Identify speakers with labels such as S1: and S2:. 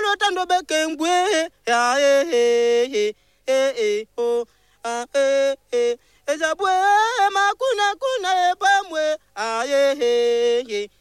S1: rotando bekembwe ya oh ezabwe makuna kuna pamwe